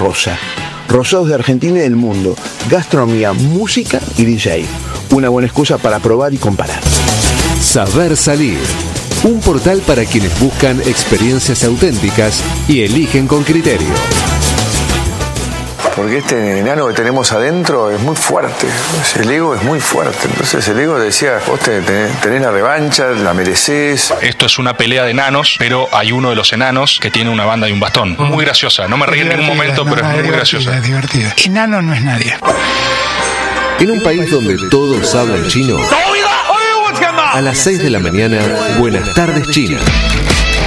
rosa. Rosados de Argentina y del mundo. Gastronomía, música y DJ. Una buena excusa para probar y comparar. Saber Salir. Un portal para quienes buscan experiencias auténticas y eligen con criterio. Porque este enano que tenemos adentro es muy fuerte, el ego es muy fuerte. Entonces el ego decía, vos tenés la revancha, la merecés. Esto es una pelea de enanos, pero hay uno de los enanos que tiene una banda y un bastón. Muy graciosa, no me reí en ningún momento, pero es muy graciosa. Es divertida. Enano no es nadie. En un país donde todos hablan chino, a las 6 de la mañana, Buenas tardes China.